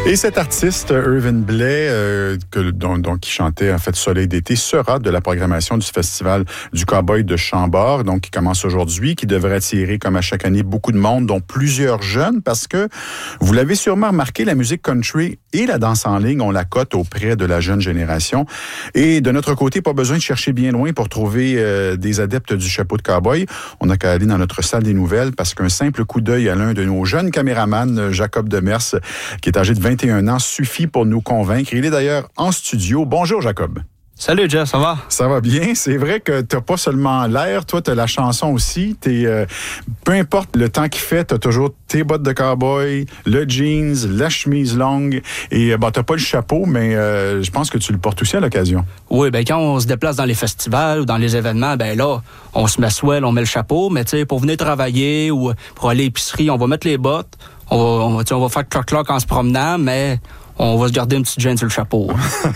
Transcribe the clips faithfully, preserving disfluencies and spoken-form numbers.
Et cet artiste, Irvin Blais, euh, que, dont, dont, qui chantait en fait Soleil d'été, sera de la programmation du Festival du Cowboy de Chambord, donc qui commence aujourd'hui, qui devrait attirer, comme à chaque année, beaucoup de monde, dont plusieurs jeunes, parce que, vous l'avez sûrement remarqué, la musique country et la danse en ligne, on la cote auprès de la jeune génération. Et de notre côté, pas besoin de chercher bien loin pour trouver euh, des adeptes du chapeau de cowboy. On n'a qu'à aller dans notre salle des nouvelles, parce qu'un simple coup d'œil à l'un de nos jeunes caméramans, Jacob Demers, qui est âgé de vingt et un ans, suffit pour nous convaincre. Il est d'ailleurs en studio. Bonjour, Jacob. Salut, Jeff, ça va? Ça va bien. C'est vrai que t'as pas seulement l'air, toi, t'as la chanson aussi. T'es, euh, peu importe le temps qu'il fait, t'as toujours tes bottes de cowboy, le jeans, la chemise longue. Et bon, t'as pas le chapeau, mais euh, je pense que tu le portes aussi à l'occasion. Oui, ben quand on se déplace dans les festivals ou dans les événements, ben là, on se met swell, on met le chapeau. Mais tu sais, pour venir travailler ou pour aller à l'épicerie, on va mettre les bottes. On va, on va, on va faire cloc-cloc en se promenant, mais on va se garder une petite gêne sur le chapeau.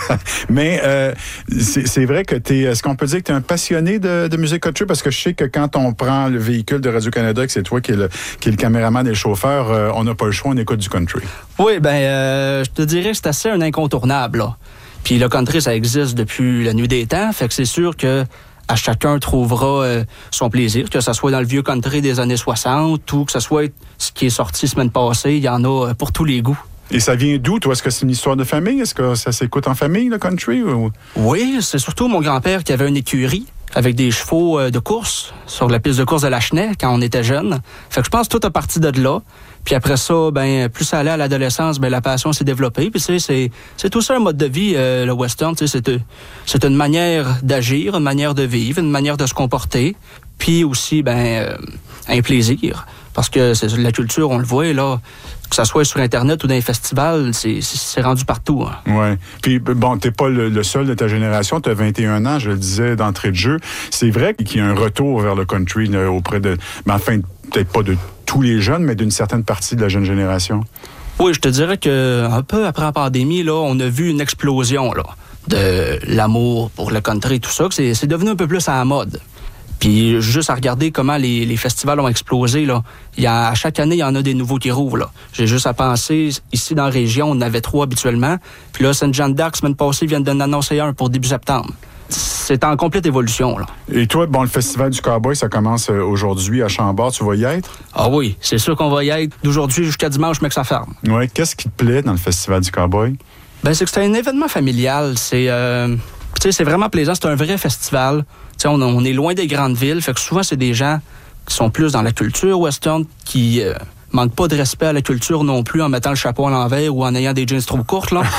Mais euh, c'est, c'est vrai que t'es. Est-ce qu'on peut dire que tu es un passionné de, de musique country? Parce que je sais que quand on prend le véhicule de Radio-Canada, que c'est toi qui est le, qui est le caméraman et le chauffeur, euh, on n'a pas le choix, on écoute du country. Oui, ben euh, je te dirais que c'est assez un incontournable, là. Puis le country, ça existe depuis la nuit des temps, fait que c'est sûr que à chacun trouvera euh, son plaisir, que ce soit dans le vieux country des années soixante ou que ce soit ce qui est sorti semaine passée, il y en a pour tous les goûts. Et ça vient d'où, toi? Est-ce que c'est une histoire de famille? Est-ce que ça s'écoute en famille, le country? Ou... Oui, c'est surtout mon grand-père qui avait une écurie avec des chevaux euh, de course sur la piste de course de Lachenay quand on était jeune. Fait que je pense que tout a parti de là. Puis après ça, ben plus ça allait à l'adolescence, ben la passion s'est développée. Puis c'est c'est c'est tout ça un mode de vie, euh, le western. Tu sais, c'est c'est une manière d'agir, une manière de vivre, une manière de se comporter. Puis aussi, ben euh, un plaisir, parce que c'est la culture, on le voit là. Que ça soit sur Internet ou dans les festivals, c'est, c'est rendu partout. Hein. Oui. Puis, bon, t'es pas le, le seul de ta génération. T'as vingt et un ans, je le disais d'entrée de jeu. C'est vrai qu'il y a un retour vers le country là, auprès de... Mais enfin, peut-être pas de tous les jeunes, mais d'une certaine partie de la jeune génération. Oui, je te dirais que un peu après la pandémie, là, on a vu une explosion là, de l'amour pour le country et tout ça. Que c'est, c'est devenu un peu plus à la mode. Puis juste à regarder comment les, les festivals ont explosé, là. Il y a, à chaque année, il y en a des nouveaux qui rouvrent, là. J'ai juste à penser, ici dans la région, on en avait trois habituellement. Puis là, Sainte-Jeanne d'Arc, semaine passée, viennent d'en annoncer un pour début septembre. C'est en complète évolution, là. Et toi, bon, le Festival du Cowboy, ça commence aujourd'hui à Chambord. Tu vas y être? Ah oui, c'est sûr qu'on va y être d'aujourd'hui jusqu'à dimanche, mais que ça ferme. Oui. Qu'est-ce qui te plaît dans le Festival du Cowboy? Ben, c'est que c'est un événement familial. C'est, euh, tu sais, c'est vraiment plaisant. C'est un vrai festival. Tu sais, on, on est loin des grandes villes. Fait que souvent, c'est des gens qui sont plus dans la culture western, qui euh, manquent pas de respect à la culture non plus en mettant le chapeau à l'envers ou en ayant des jeans trop courtes, là.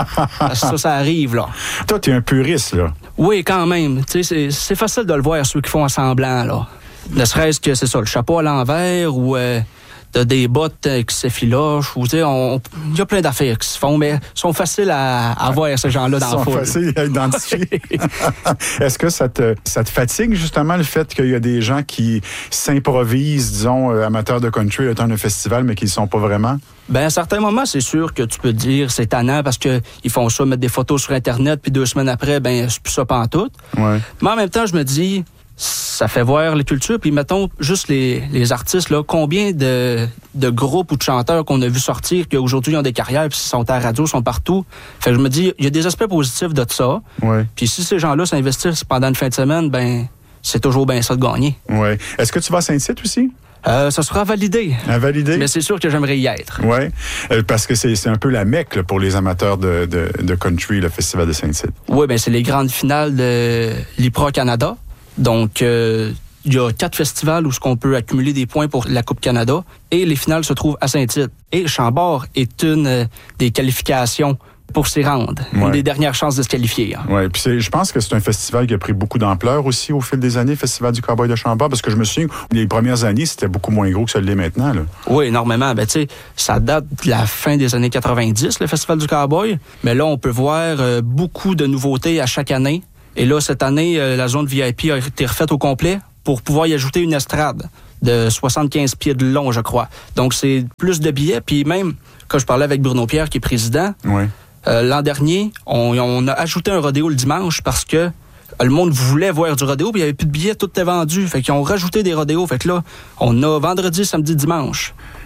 ça, ça arrive, là. Toi, t'es un puriste, là. Oui, quand même. Tu sais, c'est, c'est facile de le voir, ceux qui font en semblant, là. Ne serait-ce que, c'est ça, le chapeau à l'envers ou... Euh, de des bottes qui s'effilochent, ou tu sais, il y a plein d'affaires qui se font, mais sont faciles à, à voir ces gens-là dans la foule. Ils sont faciles à identifier. Est-ce que ça te, ça te fatigue justement le fait qu'il y a des gens qui s'improvisent, disons, amateurs de country le temps d'un festival, mais qui ne sont pas vraiment? Ben à certains moments, c'est sûr que tu peux te dire c'est tannant parce que ils font ça, mettre des photos sur Internet, puis deux semaines après, ben c'est plus ça pantoute. Ouais. Mais en même temps, je me dis, ça fait voir les cultures, puis mettons juste les, les artistes, là, combien de, de groupes ou de chanteurs qu'on a vu sortir, qui aujourd'hui ont des carrières, puis sont à la radio, sont partout. Fait que je me dis, il y a des aspects positifs de ça. Ouais. Puis si ces gens-là s'investissent pendant une fin de semaine, ben c'est toujours bien ça de gagner. Ouais. Est-ce que tu vas à Saint-Tite aussi? Euh, ça sera validé. À valider? Mais c'est sûr que j'aimerais y être. Oui, euh, parce que c'est, c'est un peu la Mecque là, pour les amateurs de, de, de country, le Festival de Saint-Tite. Oui, bien c'est les grandes finales de l'I P R A Canada. Donc, euh, il y a quatre festivals où on peut accumuler des points pour la Coupe Canada. Et les finales se trouvent à Saint-Tite. Et Chambord est une euh, des qualifications pour s'y rendre. Ouais. Une des dernières chances de se qualifier. Hein. Oui, puis c'est, je pense que c'est un festival qui a pris beaucoup d'ampleur aussi au fil des années, le Festival du Cowboy de Chambord, parce que je me souviens, les premières années, c'était beaucoup moins gros que ça l'est maintenant. Là. Oui, énormément. Ben, tu sais, ça date de la fin des années quatre-vingt-dix, le Festival du Cowboy. Mais là, on peut voir euh, beaucoup de nouveautés à chaque année. Et là, cette année, euh, la zone V I P a été refaite au complet pour pouvoir y ajouter une estrade de soixante-quinze pieds de long, je crois. Donc, c'est plus de billets. Puis même, quand je parlais avec Bruno Pierre, qui est président, oui. euh, l'an dernier, on, on a ajouté un rodéo le dimanche parce que le monde voulait voir du rodéo, puis il n'y avait plus de billets, tout était vendu. Fait qu'ils ont rajouté des rodéos. Fait que là, on a vendredi, samedi, dimanche.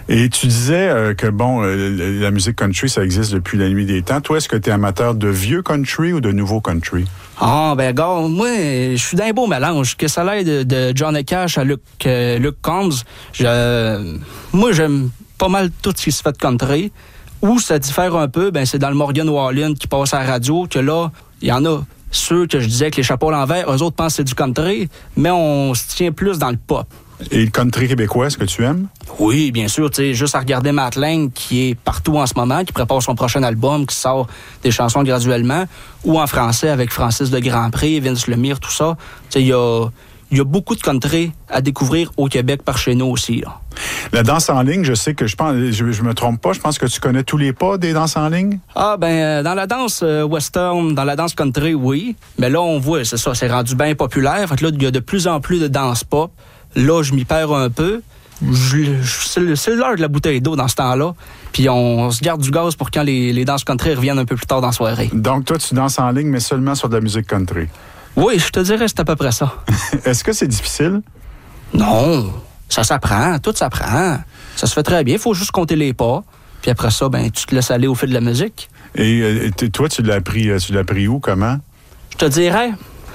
Et tu disais euh, que, bon, euh, la musique country, ça existe depuis la nuit des temps. Toi, est-ce que tu es amateur de vieux country ou de nouveau country? Ah, ben, gars, moi, je suis d'un beau mélange. Que ça l'aille de, de Johnny Cash à Luke, euh, Luke Combs, je, moi, j'aime pas mal tout ce qui se fait de country. Où ça diffère un peu, ben, c'est dans le Morgan Wallen qui passe à la radio, que là, il y en a ceux que je disais que les chapeaux à l'envers, eux autres pensent que c'est du country, mais on se tient plus dans le pop. Et le country québécois, est-ce que tu aimes? Oui, bien sûr. Tu sais, juste à regarder Matt Lang, qui est partout en ce moment, qui prépare son prochain album, qui sort des chansons graduellement, ou en français avec Francis de Grandpré, Vince Lemire, tout ça. Tu sais, il y a, y a beaucoup de country à découvrir au Québec par chez nous aussi, là. La danse en ligne, je sais que je pense, je, je me trompe pas, je pense que tu connais tous les pas des danses en ligne? Ah, ben, euh, dans la danse euh, western, dans la danse country, oui. Mais là, on voit, c'est ça, c'est rendu bien populaire. Fait que là, il y a de plus en plus de danse pop. Là, je m'y perds un peu. Je, je, c'est l'heure de la bouteille d'eau dans ce temps-là. Puis on se garde du gaz pour quand les, les danses country reviennent un peu plus tard dans la soirée. Donc, toi, tu danses en ligne, mais seulement sur de la musique country? Oui, je te dirais c'est à peu près ça. Est-ce que c'est difficile? Non, ça s'apprend, tout s'apprend. Ça se fait très bien, il faut juste compter les pas. Puis après ça, ben tu te laisses aller au fil de la musique. Et euh, toi, tu l'as appris, tu l'as appris où, comment? Je te dirais...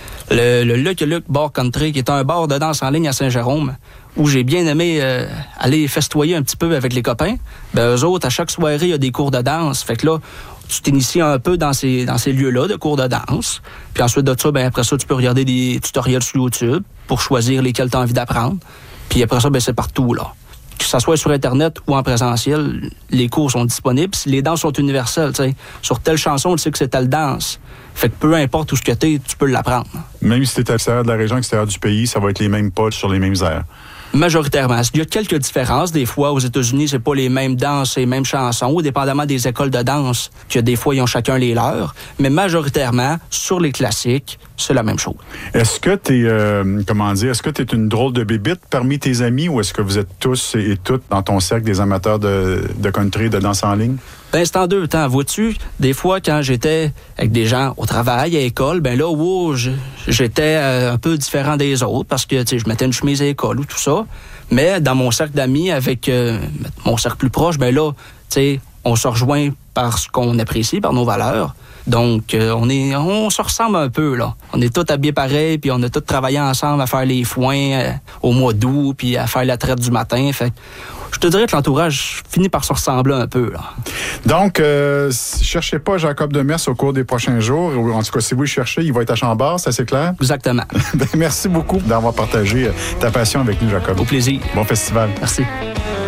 Le, le Lucky Luke Bar Country, qui est un bar de danse en ligne à Saint-Jérôme, où j'ai bien aimé euh, aller festoyer un petit peu avec les copains. Ben, eux autres, à chaque soirée, il y a des cours de danse. Fait que là, tu t'inities un peu dans ces, dans ces lieux-là de cours de danse. Puis ensuite de ça, ben, après ça, tu peux regarder des tutoriels sur YouTube pour choisir lesquels tu as envie d'apprendre. Puis après ça, ben, c'est partout, là. Que ça soit sur Internet ou en présentiel, les cours sont disponibles. Les danses sont universelles, tu sais. Sur telle chanson, tu sais que c'est telle danse. Fait que peu importe où ce que t'es, tu peux l'apprendre. Même si t'es à l'extérieur de la région, à l'extérieur du pays, ça va être les mêmes pas sur les mêmes airs. Majoritairement. Il y a quelques différences. Des fois, aux États-Unis, c'est pas les mêmes danses et les mêmes chansons, ou dépendamment des écoles de danse, que des fois, ils ont chacun les leurs. Mais majoritairement, sur les classiques, c'est la même chose. Est-ce que t'es, euh, comment dire, est-ce que t'es une drôle de bébite parmi tes amis, ou est-ce que vous êtes tous et toutes dans ton cercle des amateurs de, de country et de danse en ligne? Ben, c'est en deux temps. Vois-tu, des fois, quand j'étais avec des gens au travail, à l'école, ben là, wow, j'étais un peu différent des autres parce que, tu sais, je mettais une chemise à l'école ou tout ça. Mais dans mon cercle d'amis, avec euh, mon cercle plus proche, ben là, tu sais, on se rejoint par ce qu'on apprécie, par nos valeurs. Donc, euh, on est, on se ressemble un peu, là. On est tous habillés pareil, puis on a tous travaillé ensemble à faire les foins euh, au mois d'août, puis à faire la traite du matin. Fait je te dirais que l'entourage finit par se ressembler un peu, là. Donc, euh, cherchez pas Jacob Demers au cours des prochains jours. En tout cas, si vous le cherchez, il va être à Chambord, c'est assez clair? Exactement. Ben, merci beaucoup d'avoir partagé ta passion avec nous, Jacob. Au plaisir. Bon festival. Merci.